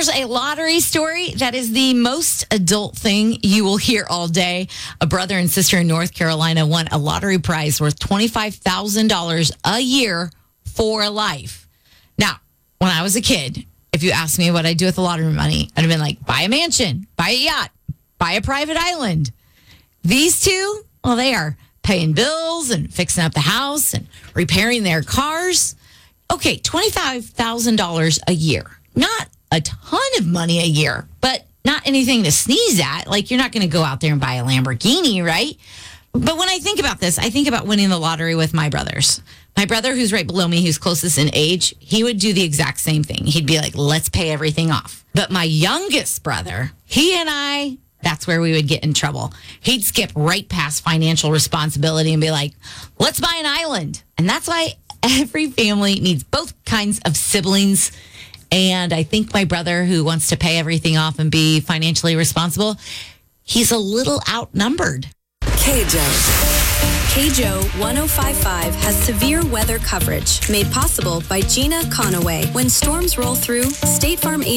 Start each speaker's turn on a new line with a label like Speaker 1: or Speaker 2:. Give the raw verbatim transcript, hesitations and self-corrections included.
Speaker 1: Here's a lottery story that is the most adult thing you will hear all day. A brother and sister in North Carolina won a lottery prize worth twenty-five thousand dollars a year for life. Now, when I was a kid, if you asked me what I'd do with the lottery money, I'd have been like, buy a mansion, buy a yacht, buy a private island. These two, well, they are paying bills and fixing up the house and repairing their cars. Okay, twenty-five thousand dollars a year. Not a ton of money a year, but not anything to sneeze at. Like, you're not going to go out there and buy a Lamborghini, right? But when I think about this, I think about winning the lottery with my brothers. My brother, who's right below me, who's closest in age, he would do the exact same thing. He'd be like, let's pay everything off. But my youngest brother, he and I, that's where we would get in trouble. He'd skip right past financial responsibility and be like, let's buy an island. And that's why every family needs both kinds of siblings. And I think my brother, who wants to pay everything off and be financially responsible, he's a little outnumbered.
Speaker 2: K J. K J O one oh five point five has severe weather coverage made possible by Gina Conaway. When storms roll through, State Farm